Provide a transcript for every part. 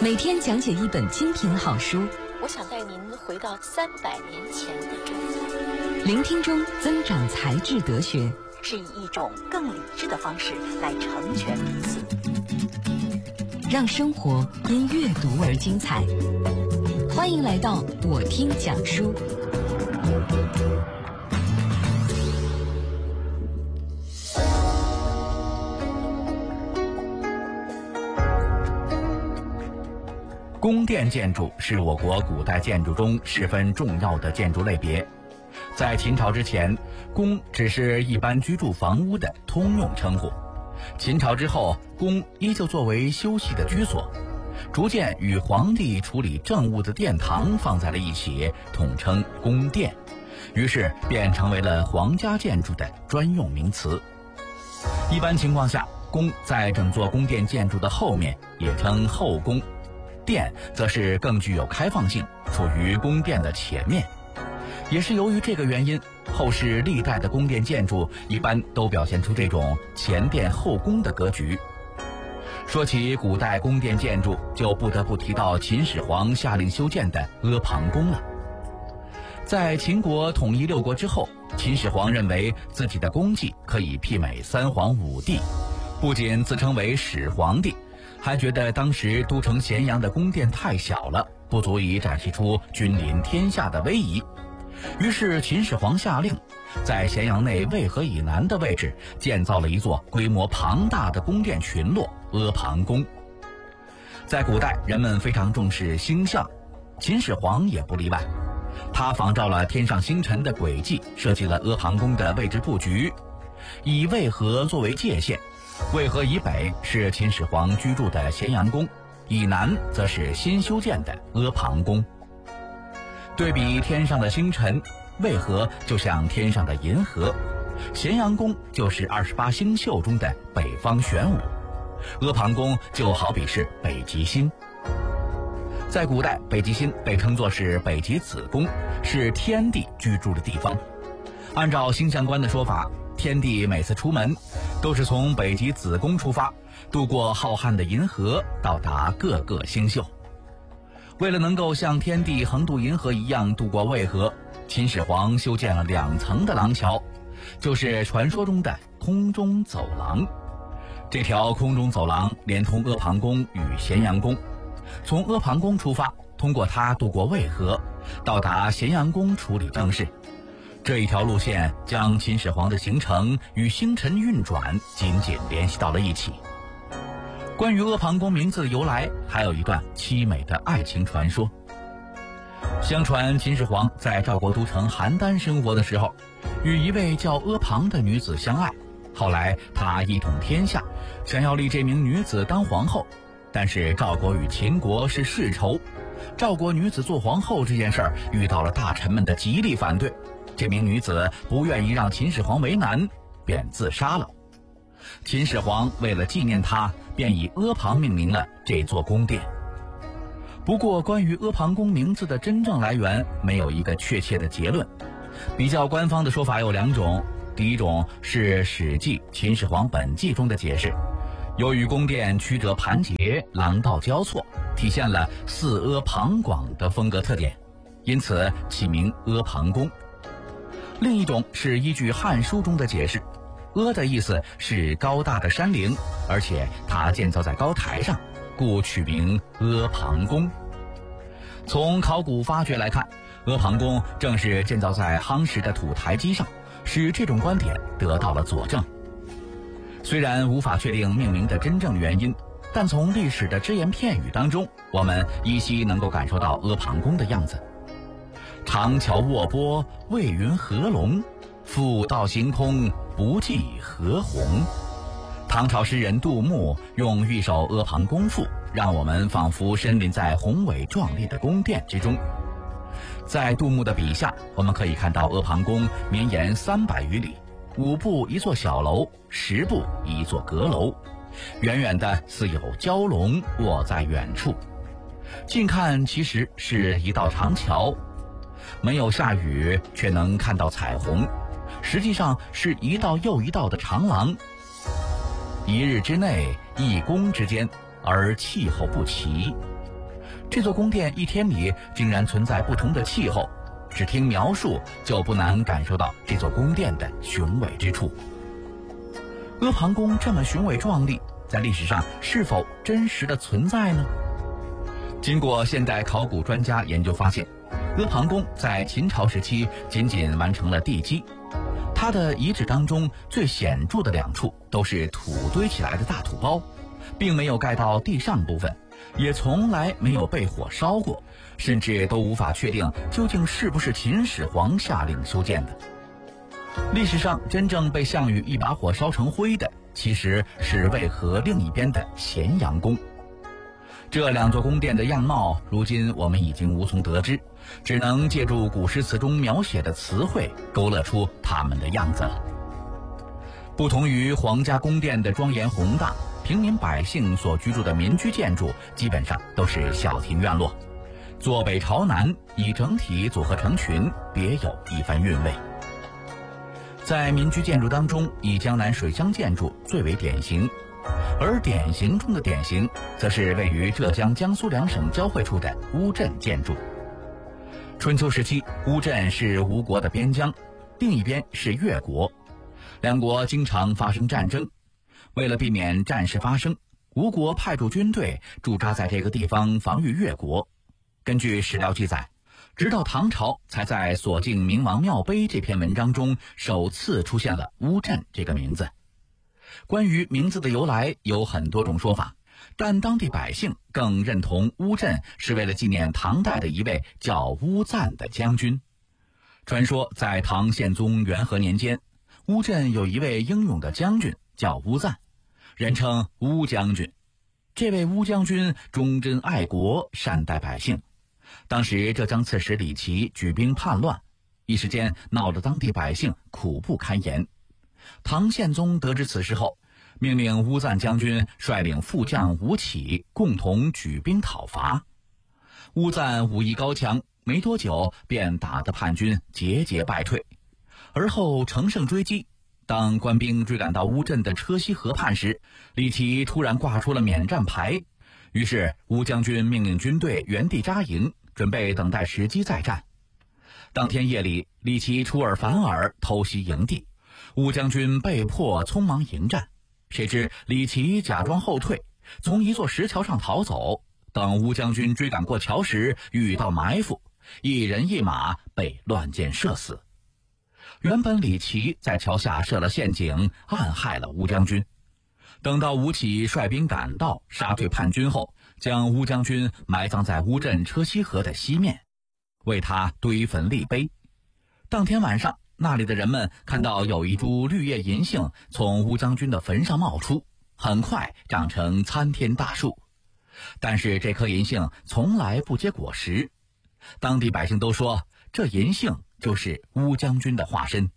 每天讲解一本精品好书， 我想带您回到300年前的中国， 聆听中增长才智德学， 是以一种更理智的方式来成全彼此， 让生活因阅读而精彩。欢迎来到我听讲书。 宫殿建筑是我国古代建筑中十分重要的建筑类别。在秦朝之前，宫只是一般居住房屋的通用称呼。秦朝之后，宫依旧作为休息的居所，逐渐与皇帝处理政务的殿堂放在了一起，统称宫殿，于是便成为了皇家建筑的专用名词。一般情况下，宫在整座宫殿建筑的后面，也称后宫。殿则是更具有开放性，处于宫殿的前面。也是由于这个原因，后世历代的宫殿建筑一般都表现出这种前殿后宫的格局。说起古代宫殿建筑，就不得不提到秦始皇下令修建的阿房宫了。在秦国统一6国之后，秦始皇认为自己的功绩可以媲美3皇5帝，不仅自称为始皇帝，还觉得当时都城咸阳的宫殿太小了，不足以展示出君临天下的威仪。于是秦始皇下令，在咸阳内渭河以南的位置建造了一座规模庞大的宫殿群落阿房宫。在古代，人们非常重视星象，秦始皇也不例外。他仿照了天上星辰的轨迹，设计了阿房宫的位置布局，以渭河作为界限。渭河以北是秦始皇居住的咸阳宫，以南则是新修建的阿房宫。对比天上的星辰，渭河就像天上的银河，咸阳宫就是28星宿中的北方玄武，阿房宫就好比是北极星。在古代，北极星被称作是北极子宫，是天帝居住的地方。按照星象观的说法，天帝每次出门都是从北极子宫出发，渡过浩瀚的银河，到达各个星宿。为了能够像天帝横渡银河一样渡过渭河，秦始皇修建了2层的廊桥，就是传说中的空中走廊。这条空中走廊连通阿房宫与咸阳宫，从阿房宫出发，通过它渡过渭河，到达咸阳宫处理政事。这一条路线将秦始皇的行程与星辰运转紧紧联系到了一起。关于阿房宫名字的由来，还有一段凄美的爱情传说。相传秦始皇在赵国都城邯郸生活的时候，与一位叫阿房的女子相爱，后来他一统天下，想要立这名女子当皇后，但是赵国与秦国是世仇，赵国女子做皇后这件事儿遇到了大臣们的极力反对，这名女子不愿意让秦始皇为难，便自杀了。秦始皇为了纪念她，便以阿房命名了这座宫殿。不过关于阿房宫名字的真正来源，没有一个确切的结论。比较官方的说法有2种，第一种是《史记·秦始皇本纪》中的解释，由于宫殿曲折盘结，廊道交错，体现了四阿旁广的风格特点，因此起名阿房宫。另一种是依据《汉书》中的解释，阿的意思是高大的山陵，而且它建造在高台上，故取名阿房宫。从考古发掘来看，阿房宫正是建造在夯实的土台基上，使这种观点得到了佐证。虽然无法确定命名的真正原因，但从历史的只言片语当中，我们依稀能够感受到阿房宫的样子。长桥卧波，蔚云何龙，复道行空，不计何鸿。唐朝诗人杜牧用一首《阿房宫赋》，让我们仿佛身临在宏伟壮丽的宫殿之中。在杜牧的笔下，我们可以看到阿房宫绵延300余里，5步一座小楼，10步一座阁楼，远远的似有蛟龙卧在远处，近看其实是一道长桥，没有下雨却能看到彩虹，实际上是一道又一道的长廊。一日之内，一宫之间，而气候不齐， 这座宫殿一天里竟然存在不同的气候，只听描述就不难感受到这座宫殿的雄伟之处。阿房宫这么雄伟壮丽，在历史上是否真实的存在呢？经过现代考古专家研究发现，阿房宫在秦朝时期仅仅完成了地基，它的遗址当中最显著的2处都是土堆起来的大土包，并没有盖到地上部分，也从来没有被火烧过，甚至都无法确定究竟是不是秦始皇下令修建的。历史上真正被项羽一把火烧成灰的，其实是渭河另一边的咸阳宫。这2座宫殿的样貌，如今我们已经无从得知，只能借助古诗词中描写的词汇，勾勒出它们的样子了。不同于皇家宫殿的庄严宏大，平民百姓所居住的民居建筑基本上都是小庭院落，坐北朝南，以整体组合成群，别有一番韵味。在民居建筑当中，以江南水乡建筑最为典型，而典型中的典型，则是位于浙江、江苏2省交汇处的乌镇建筑。春秋时期，乌镇是吴国的边疆，另一边是越国，2国经常发生战争。为了避免战事发生，吴国派驻军队驻扎在这个地方防御越国。根据史料记载，直到唐朝才在《所敬明王庙碑》这篇文章中首次出现了乌镇这个名字。关于名字的由来有很多种说法，但当地百姓更认同乌镇是为了纪念唐代的一位叫乌赞的将军。传说在唐宪宗元和年间，乌镇有一位英勇的将军叫乌赞，人称乌将军。这位乌将军忠贞爱国，善待百姓。当时浙江刺史李琦举兵叛乱，一时间闹得当地百姓苦不堪言。唐宪宗得知此事后，命令乌赞将军率领副将吴起共同举兵讨伐。乌赞武艺高强，没多久便打得叛军节节败退，而后乘胜追击。当官兵追赶到乌镇的车溪河畔时，李琦突然挂出了免战牌，于是乌将军命令军队原地扎营，准备等待时机再战。当天夜里，李琦出尔反尔，偷袭营地，乌将军被迫匆忙迎战。谁知李琦假装后退，从一座石桥上逃走，等乌将军追赶过桥时遇到埋伏，一人一马被乱箭射死。原本李琦在桥下设了陷阱，暗害了乌将军。等到吴起率兵赶到，杀退叛军后，将乌将军埋葬在乌镇车溪河的西面，为他堆坟立碑。当天晚上，那里的人们看到有一株绿叶银杏从乌将军的坟上冒出，很快长成参天大树。但是这棵银杏从来不结果实，当地百姓都说这银杏就是乌将军的化身。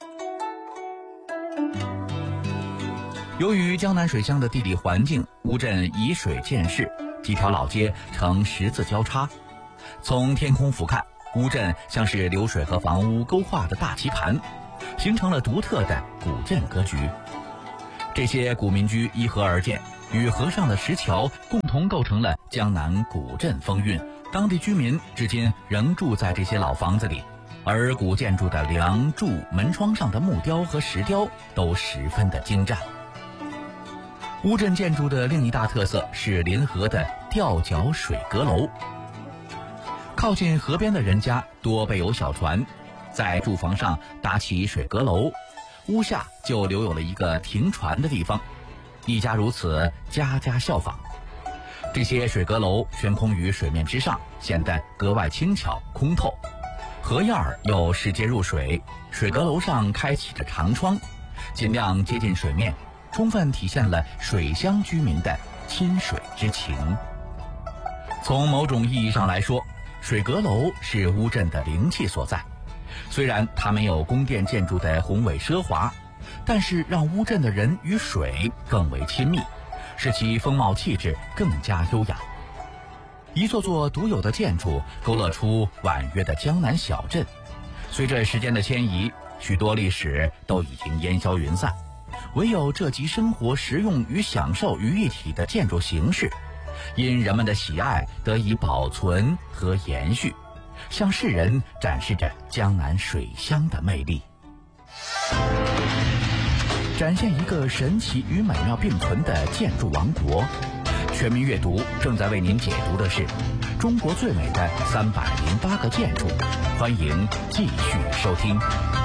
由于江南水乡的地理环境，乌镇以水建市，几条老街呈十字交叉。从天空俯瞰，乌镇像是流水和房屋勾画的大棋盘，形成了独特的古镇格局。这些古民居依河而建，与河上的石桥共同构成了江南古镇风韵。当地居民至今仍住在这些老房子里，而古建筑的梁柱、门窗上的木雕和石雕都十分的精湛。乌镇建筑的另一大特色是临河的吊脚水阁楼。靠近河边的人家多备有小船，在住房上搭起水阁楼，屋下就留有了一个停船的地方。一家如此，家家效仿。这些水阁楼悬空于水面之上，显得格外轻巧空透。河沿儿又石阶入水，水阁楼上开启着长窗，尽量接近水面，充分体现了水乡居民的亲水之情。从某种意义上来说，水阁楼是乌镇的灵气所在。虽然它没有宫殿建筑的宏伟奢华，但是让乌镇的人与水更为亲密，使其风貌气质更加优雅。一座座独有的建筑勾勒出婉约的江南小镇。随着时间的迁移，许多历史都已经烟消云散，唯有这集生活实用与享受于一体的建筑形式， 因人们的喜爱得以保存和延续，向世人展示着江南水乡的魅力，展现一个神奇与美妙并存的建筑王国。全民阅读正在为您解读的是中国最美的308个建筑，欢迎继续收听。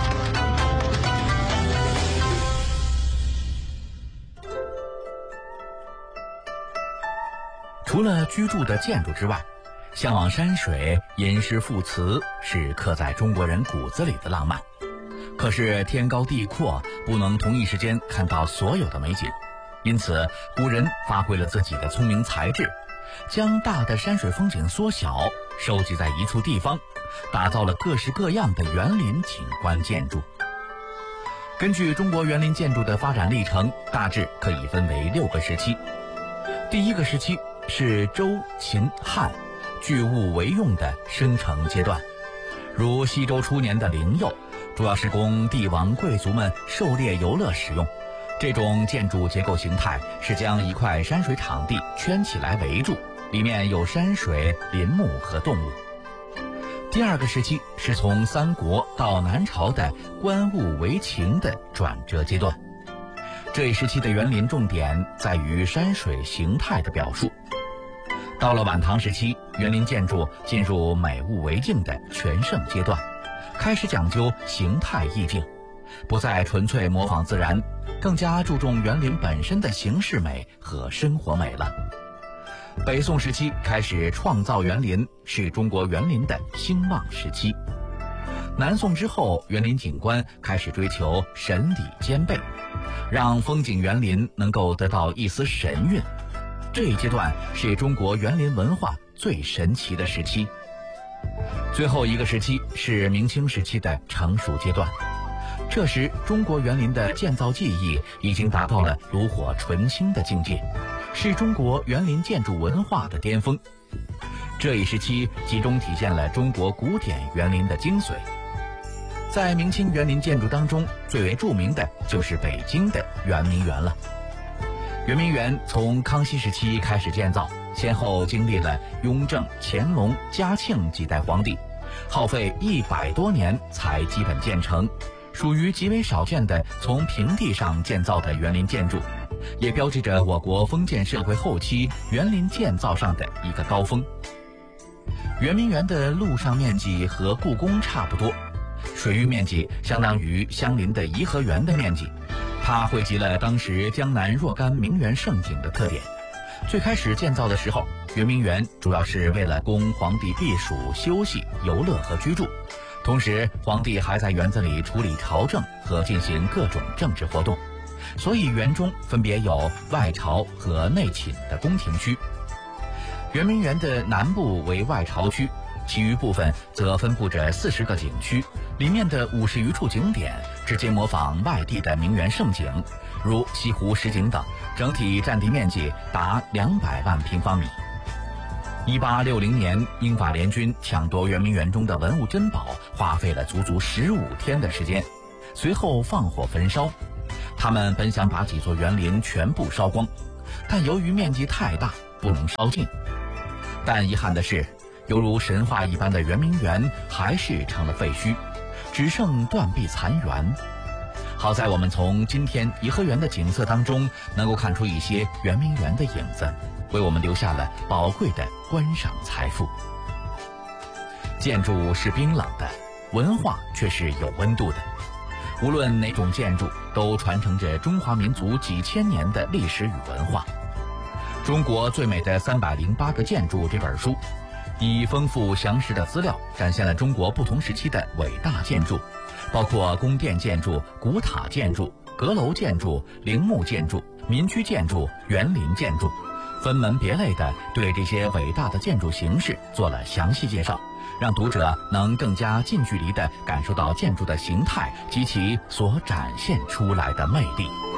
除了居住的建筑之外，向往山水、吟诗赋词是刻在中国人骨子里的浪漫。可是天高地阔，不能同一时间看到所有的美景，因此古人发挥了自己的聪明才智，将大的山水风景缩小，收集在一处地方，打造了各式各样的园林景观建筑。根据中国园林建筑的发展历程，大致可以分为6个时期。第一个时期是周、秦、汉聚物为用的生成阶段，如西周初年的灵佑，主要是供帝王贵族们狩猎游乐使用。这种建筑结构形态是将一块山水场地圈起来围住，里面有山水、林木和动物。第二个时期是从三国到南朝的观物为情的转折阶段。这一时期的园林重点在于山水形态的表述。到了晚唐时期，园林建筑进入美物为境的全盛阶段，开始讲究形态意境，不再纯粹模仿自然，更加注重园林本身的形式美和生活美了。北宋时期开始创造园林，是中国园林的兴旺时期。南宋之后，园林景观开始追求神理兼备，让风景园林能够得到一丝神韵。这一阶段是中国园林文化最神奇的时期。最后一个时期是明清时期的成熟阶段，这时中国园林的建造技艺已经达到了炉火纯青的境界，是中国园林建筑文化的巅峰。这一时期集中体现了中国古典园林的精髓。在明清园林建筑当中，最为著名的就是北京的圆明园了。圆明园从康熙时期开始建造，先后经历了雍正、乾隆、嘉庆几代皇帝，耗费100多年才基本建成，属于极为少见的从平地上建造的园林建筑，也标志着我国封建社会后期园林建造上的一个高峰。圆明园的陆上面积和故宫差不多，水域面积相当于相邻的颐和园的面积，它汇集了当时江南若干名园胜景的特点。最开始建造的时候，圆明园主要是为了供皇帝避暑、休息、游乐和居住，同时皇帝还在园子里处理朝政和进行各种政治活动，所以园中分别有外朝和内寝的宫廷区。圆明园的南部为外朝区，其余部分则分布着40个景区，里面的50余处景点直接模仿外地的名园胜景，如西湖十景等，整体占地面积达200万平方米。1860年，英法联军抢夺圆明园中的文物珍宝，花费了足足15天的时间，随后放火焚烧。他们本想把几座园林全部烧光，但由于面积太大，不能烧尽。但遗憾的是，犹如神话一般的圆明园还是成了废墟，只剩断壁残垣。好在我们从今天颐和园的景色当中能够看出一些圆明园的影子，为我们留下了宝贵的观赏财富。建筑是冰冷的，文化却是有温度的。无论哪种建筑，都传承着中华民族几千年的历史与文化。《中国最美的308个建筑》这本书，以丰富详实的资料，展现了中国不同时期的伟大建筑，包括宫殿建筑、古塔建筑、阁楼建筑、陵墓建筑、民居建筑、园林建筑，分门别类地对这些伟大的建筑形式做了详细介绍，让读者能更加近距离地感受到建筑的形态及其所展现出来的魅力。